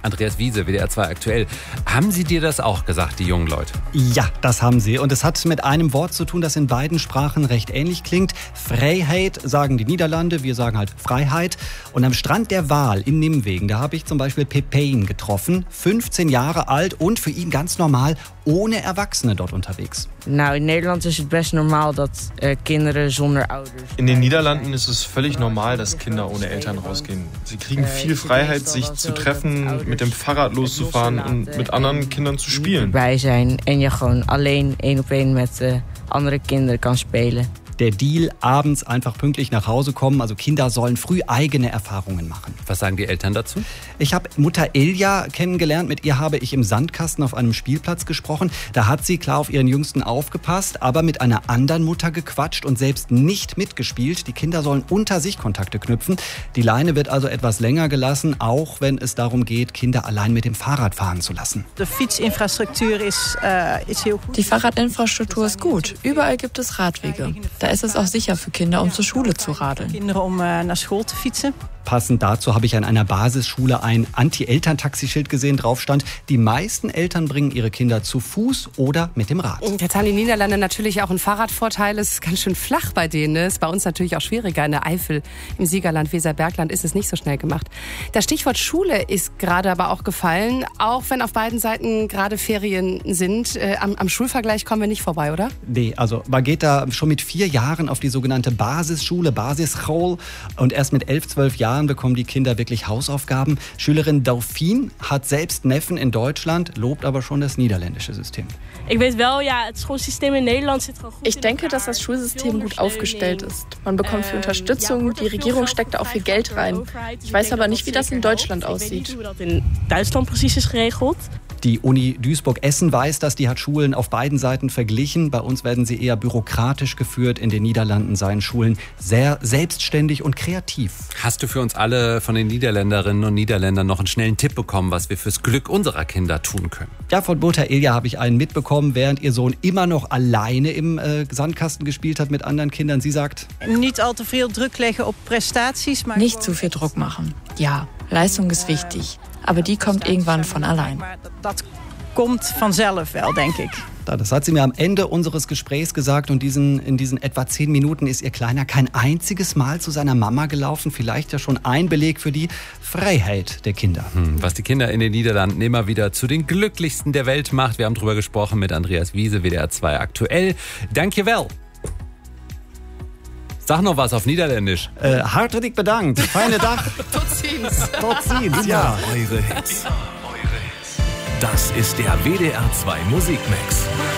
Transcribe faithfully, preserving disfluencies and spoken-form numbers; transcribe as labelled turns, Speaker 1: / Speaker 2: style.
Speaker 1: Andreas Wiese, W D R zwei aktuell. Haben sie dir das auch gesagt, die jungen Leute?
Speaker 2: Ja, das haben sie. Und es hat mit einem Wort zu tun, das in beiden Sprachen recht ähnlich klingt. Vrijheid sagen die Niederlande, wir sagen halt Freiheit. Und am Strand der Waal in Nimwegen, da habe ich zum Beispiel Pepijn getroffen. fünfzehn Jahre alt und für ihn ganz normal, ohne Erwachsene dort unterwegs.
Speaker 3: Nou, in Nederland ist es best normal, dass äh, Kinder zonder Ouders.
Speaker 4: In den Niederlanden ist es völlig normal, dass Kinder ohne Eltern rausgehen. Sie kriegen viel Freiheit, sich zu treffen, mit dem Fahrrad loszufahren und mit anderen Kindern zu spielen.
Speaker 3: Bij zijn en je gewoon alleen één op één met äh, andere Kinderen kan spelen.
Speaker 2: Der Deal, abends einfach pünktlich nach Hause kommen. Also Kinder sollen früh eigene Erfahrungen machen.
Speaker 1: Was sagen die Eltern dazu?
Speaker 2: Ich habe Mutter Ilja kennengelernt. Mit ihr habe ich im Sandkasten auf einem Spielplatz gesprochen. Da hat sie klar auf ihren Jüngsten aufgepasst, aber mit einer anderen Mutter gequatscht und selbst nicht mitgespielt. Die Kinder sollen unter sich Kontakte knüpfen. Die Leine wird also etwas länger gelassen, auch wenn es darum geht, Kinder allein mit dem Fahrrad fahren zu lassen.
Speaker 5: Die Fietsinfrastruktur ist, äh, ist heel gut.
Speaker 6: Die Fahrradinfrastruktur ist gut. Überall gibt es Radwege. Da ist es auch sicher für Kinder, um zur Schule zu radeln.
Speaker 5: Kinderen um äh, naar school te fietsen.
Speaker 2: Passend dazu habe ich an einer Basisschule ein Anti-Eltern-Taxischild gesehen. Drauf stand, die meisten Eltern bringen ihre Kinder zu Fuß oder mit dem Rad.
Speaker 7: Jetzt haben die Niederlande natürlich auch einen Fahrradvorteil. Es ist ganz schön flach bei denen. Das ist bei uns natürlich auch schwieriger. In der Eifel, im Siegerland, Weserbergland ist es nicht so schnell gemacht. Das Stichwort Schule ist gerade aber auch gefallen. Auch wenn auf beiden Seiten gerade Ferien sind. Äh, am, am Schulvergleich kommen wir nicht vorbei, oder?
Speaker 2: Nee, also man geht da schon mit vier Jahren auf die sogenannte Basisschule, Basisschool. Und erst mit elf, zwölf Jahren bekommen die Kinder wirklich Hausaufgaben. Schülerin Dauphine hat selbst Neffen in Deutschland, lobt aber schon das niederländische System.
Speaker 8: Ich weiß wel, ja, das Schulsystem in Nederland zit gewoon gut.
Speaker 6: Ich denke, dass das Schulsystem gut aufgestellt ist. Man bekommt viel Unterstützung, die Regierung steckt da auch viel Geld rein. Ich weiß aber nicht, wie das in Deutschland aussieht.
Speaker 8: In Duitsland precies ist geregeld.
Speaker 2: Die Uni Duisburg-Essen weiß das, die hat Schulen auf beiden Seiten verglichen. Bei uns werden sie eher bürokratisch geführt. In den Niederlanden seien Schulen sehr selbstständig und kreativ.
Speaker 1: Hast du für uns alle von den Niederländerinnen und Niederländern noch einen schnellen Tipp bekommen, was wir fürs Glück unserer Kinder tun können?
Speaker 2: Ja, von Mutter Ilja habe ich einen mitbekommen, während ihr Sohn immer noch alleine im äh, Sandkasten gespielt hat mit anderen Kindern. Sie sagt,
Speaker 5: Niet al te veel druk leggen op prestaties. Maar
Speaker 6: Nicht zu viel Druck machen. Ja, Leistung ist wichtig. Aber die kommt irgendwann von allein.
Speaker 5: Dat komt vanzelf wel, denk ik.
Speaker 2: das hat sie mir am Ende unseres Gesprächs gesagt. Und diesen, in diesen etwa zehn Minuten ist ihr Kleiner kein einziges Mal zu seiner Mama gelaufen. Vielleicht ja schon ein Beleg für die Freiheit der Kinder.
Speaker 1: Hm, was die Kinder in den Niederlanden immer wieder zu den glücklichsten der Welt macht. Wir haben drüber gesprochen mit Andreas Wiese, W D R zwei aktuell. Dankjewel. Sag noch was auf Niederländisch.
Speaker 2: Äh, hartelijk bedankt. Feine Dach.
Speaker 7: Tot ziens.
Speaker 2: Tot ziens, ja.
Speaker 9: Eure Hits. Das ist der W D R zwei Musikmix.